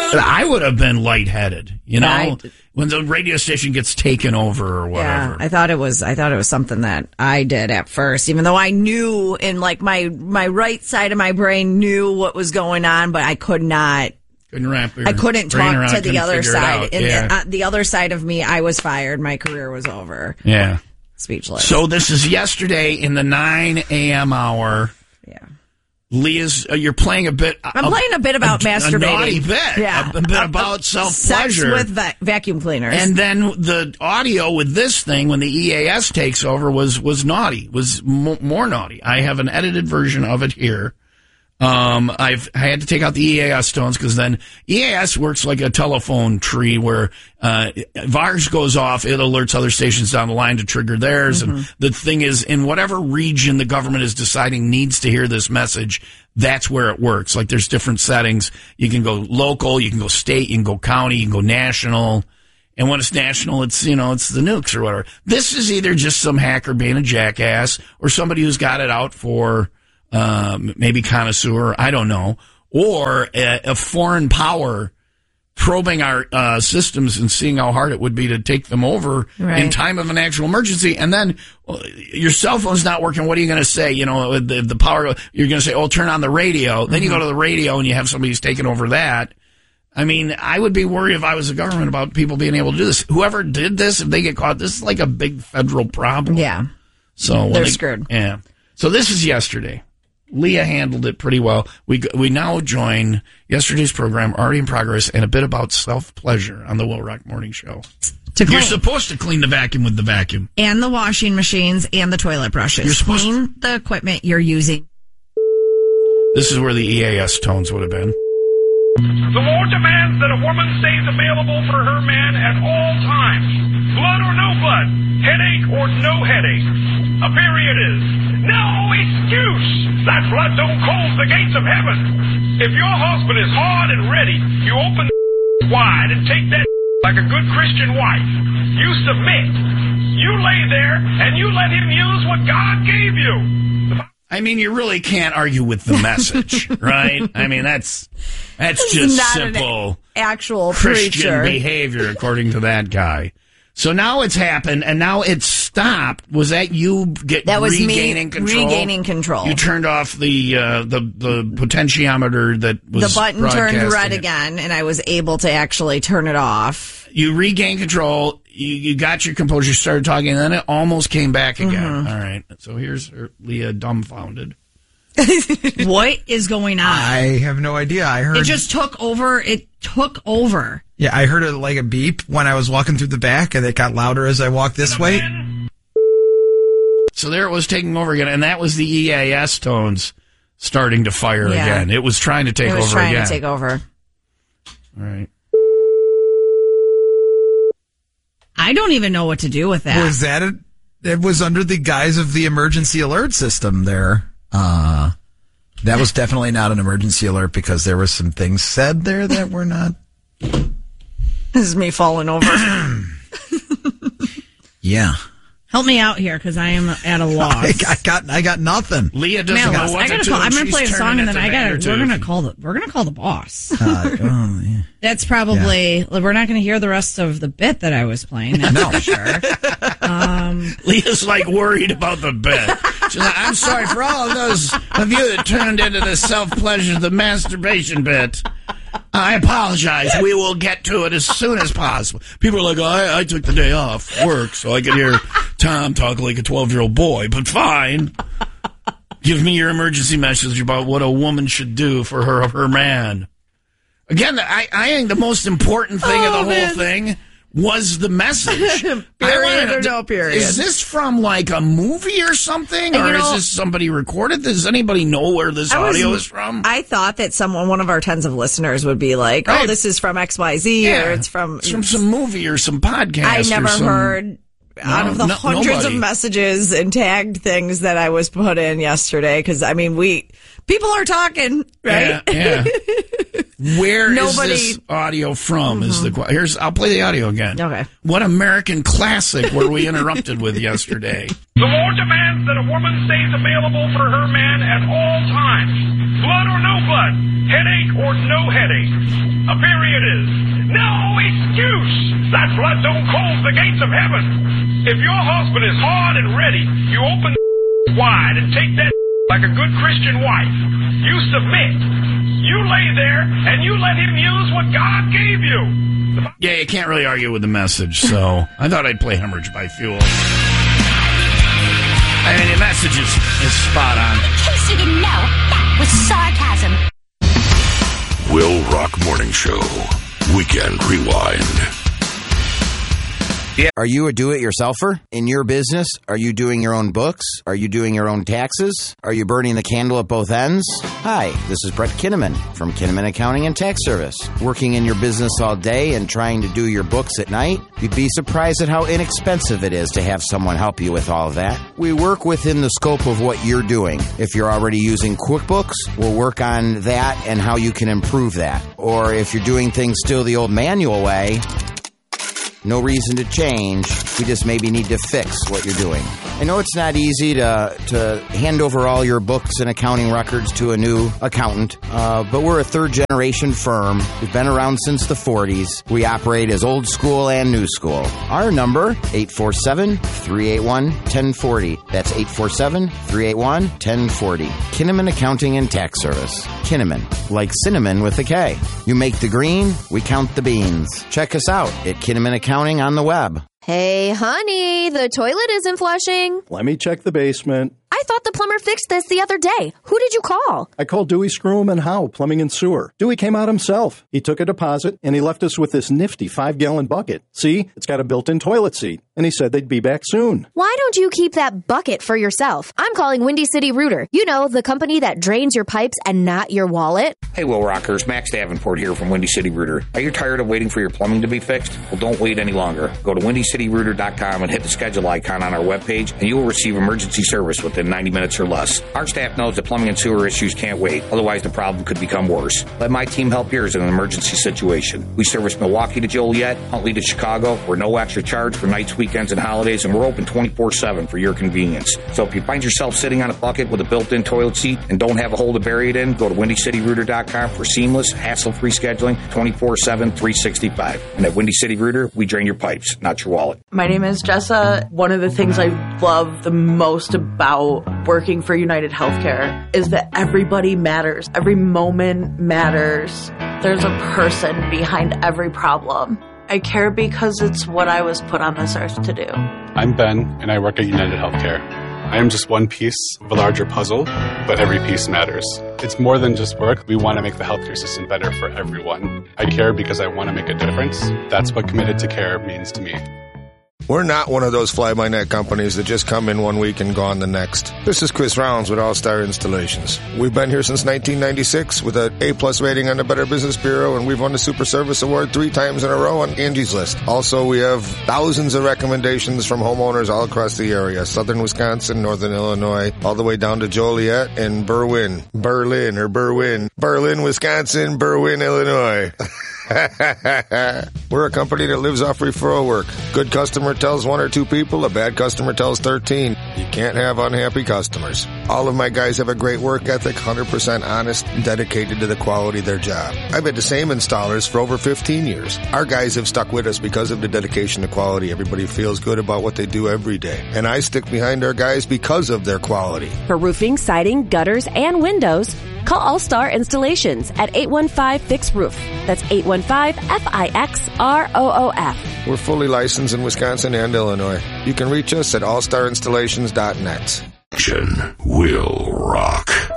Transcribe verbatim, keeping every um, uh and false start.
I would have been lightheaded, you know, I, when the radio station gets taken over or whatever. Yeah, I thought it was. I thought it was something that I did at first, even though I knew in like my my right side of my brain knew what was going on, but I could not. Couldn't wrap your I couldn't brain talk around, to the other side. Out. And yeah. the, uh, the other side of me, I was fired. My career was over. Yeah. Speechless. So this is yesterday in the nine a.m. hour. Yeah. Leah's, uh, you're playing a bit. I'm uh, playing a bit about a, masturbating. A naughty bit. Yeah. A, a bit uh, about self-pleasure. Sex with va- vacuum cleaners. And then the audio with this thing, when the E A S takes over, was, was naughty, was m- more naughty. I have an edited version of it here. Um, I've I had to take out the E A S tones because then E A S works like a telephone tree where uh, if ours goes off, it alerts other stations down the line to trigger theirs. Mm-hmm. And the thing is, in whatever region the government is deciding needs to hear this message, that's where it works. Like there's different settings. You can go local, you can go state, you can go county, you can go national. And when it's national, it's, you know, it's the nukes or whatever. This is either just some hacker being a jackass or somebody who's got it out for Um, maybe connoisseur, I don't know, or a, a foreign power probing our uh, systems and seeing how hard it would be to take them over right. in time of an actual emergency. And then well, your cell phone's not working. What are you going to say? You know, the, the power, you're going to say, oh, turn on the radio. Mm-hmm. Then you go to the radio and you have somebody who's taking over that. I mean, I would be worried if I was the government about people being able to do this. Whoever did this, if they get caught, this is like a big federal problem. Yeah. So they're they, screwed. Yeah. So this is yesterday. Leah handled it pretty well. We we now join yesterday's program, already in progress, and a bit about self-pleasure on the Will Rock Morning Show. To You're clean. supposed to clean the vacuum with the vacuum. And the washing machines and the toilet brushes. You're supposed clean to- the equipment you're using. This is where the E A S tones would have been. The law demands that a woman stays available for her man at all times. Blood or no blood, headache or no headache. A period is no excuse that blood don't close the gates of heaven. If your husband is hard and ready, you open the wide and take that like a good Christian wife. You submit. You lay there and you let him use what God gave you. I mean, you really can't argue with the message, right? I mean, that's that's just Not simple an actual Christian preacher. behavior, according to that guy. So now it's happened, and now it's stopped. Was that you get That was regaining me control? regaining control. You turned off the uh, the the potentiometer that was the button turned red broadcasting it. again, and I was able to actually turn it off. You regained control. You, you got your composure. You started talking, and then it almost came back again. Mm-hmm. All right. So here's her, Leah dumbfounded. What is going on? I have no idea. I heard It just took over. It took over. Yeah, I heard it like a beep when I was walking through the back, and it got louder as I walked this way. So there it was taking over again, and that was the E A S tones starting to fire Yeah. again. It was trying to take It was over trying again. to take over. All right. I don't even know what to do with that. Was that it? It was under the guise of the emergency alert system there. Uh, that was definitely not an emergency alert because there were some things said there that were not. This is me falling over. Yeah. Help me out here because I am at a loss. I, I got I got nothing. Leah I'm doesn't at a know loss. what I gotta to do. call, I'm gonna She's play a song turning and it then to I gotta. Vandertooth. We're gonna call the. We're gonna call the boss. Uh, oh, yeah. That's probably. We're not gonna hear the rest of the bit that I was playing. That's No. for sure. Um, Leah's like worried about the bit. She's like, I'm sorry for all of those of you that turned into the self-pleasure, the masturbation bit. I apologize. We will get to it as soon as possible. People are like, oh, I, I took the day off work so I could hear Tom talk like a twelve-year-old boy, but fine. Give me your emergency message about what a woman should do for her her man. Again, I, I think the most important thing Oh, of the whole man. thing was the message. Period I wanna- or no period. Is this from like a movie or something? And Or you is know- this somebody recorded? Does anybody know where this I was- audio is from? I thought that someone, one of our tens of listeners, would be like, "Oh, Right. this is from X Y Z, Yeah. or it's from." It's from some movie or some podcast. I never or some, heard out No, of the no- hundreds nobody. of messages and tagged things that I was put in yesterday. Because I mean, we people are talking, right? Yeah. yeah. Where is Nobody- this audio from? Is the que- here's? I'll play the audio again. Okay. What American classic were we interrupted with yesterday? The law demands that a woman stays available for her man at all times. Blood or no blood, headache or no headache. A A period is no excuse. That blood don't close the gates of heaven. If your husband is hard and ready, you open the wide and take that like a good Christian wife. You submit. You lay there and you let him use what God gave you. Yeah, you can't really argue with the message, so I thought I'd play Hemorrhage by Fuel. I mean, the message is, is spot on. In case you didn't know, that was sarcasm. Will Rock Morning Show. Weekend Rewind. Are you a do-it-yourselfer in your business? Are you doing your own books? Are you doing your own taxes? Are you burning the candle at both ends? Hi, this is Brett Kinnaman from Kinnaman Accounting and Tax Service. Working in your business all day and trying to do your books at night? You'd be surprised at how inexpensive it is to have someone help you with all of that. We work within the scope of what you're doing. If you're already using QuickBooks, we'll work on that and how you can improve that. Or if you're doing things still the old manual way, no reason to change. We just maybe need to fix what you're doing. I know it's not easy to to hand over all your books and accounting records to a new accountant, uh, but we're a third-generation firm. We've been around since the forties. We operate as old school and new school. Our number, eight four seven, three eight one, one zero four zero. That's eight four seven, three eight one, one zero four zero. Kinnaman Accounting and Tax Service. Kinnaman, like cinnamon with a K. You make the green, we count the beans. Check us out at Kinnaman Accounting on the web. Hey, honey, the toilet isn't flushing. Let me check the basement. I thought the plumber fixed this the other day. Who did you call? I called Dewey Screwham and Howe, Plumbing and Sewer. Dewey came out himself. He took a deposit, and he left us with this nifty five-gallon bucket. See, it's got a built-in toilet seat. And he said they'd be back soon. Why don't you keep that bucket for yourself? I'm calling Windy City Rooter. You know, the company that drains your pipes and not your wallet. Hey, Will Rockers. Max Davenport here from Windy City Rooter. Are you tired of waiting for your plumbing to be fixed? Well, don't wait any longer. Go to windy city rooter dot com and hit the schedule icon on our webpage, and you will receive emergency service within ninety minutes or less. Our staff knows that plumbing and sewer issues can't wait. Otherwise, the problem could become worse. Let my team help yours in an emergency situation. We service Milwaukee to Joliet, Huntley to Chicago. We're no extra charge for nights, weekends, and holidays, and we're open twenty-four seven for your convenience. So if you find yourself sitting on a bucket with a built-in toilet seat and don't have a hole to bury it in, go to windy city rooter dot com for seamless, hassle-free scheduling twenty-four seven, three sixty-five. And at Windy City Rooter, we drain your pipes, not your wallet. My name is Jessa. One of the things I love the most about working for United Healthcare is that everybody matters. Every moment matters. There's a person behind every problem. I care because it's what I was put on this earth to do. I'm Ben, and I work at United Healthcare. I am just one piece of a larger puzzle, but every piece matters. It's more than just work. We want to make the healthcare system better for everyone. I care because I want to make a difference. That's what committed to care means to me. We're not one of those fly-by-night companies that just come in one week and gone the next. This is Chris Rounds with All-Star Installations. We've been here since nineteen ninety-six with an A-plus rating on the Better Business Bureau, and we've won the Super Service Award three times in a row on Angie's List. Also, we have thousands of recommendations from homeowners all across the area. Southern Wisconsin, Northern Illinois, all the way down to Joliet and Berwyn. Berlin or Berwyn. Berlin, Wisconsin, Berwyn, Illinois. We're a company that lives off referral work. Good customer tells one or two people, a bad customer tells thirteen. You can't have unhappy customers. All of my guys have a great work ethic, one hundred percent honest, and dedicated to the quality of their job. I've had the same installers for over fifteen years. Our guys have stuck with us because of the dedication to quality. Everybody feels good about what they do every day. And I stick behind our guys because of their quality. For roofing, siding, gutters, and windows, call All-Star Installations at eight one five, Fix Roof. That's eight one five, F I X R O O F. We're fully licensed in Wisconsin and Illinois. You can reach us at all star installations dot net. Will Rock.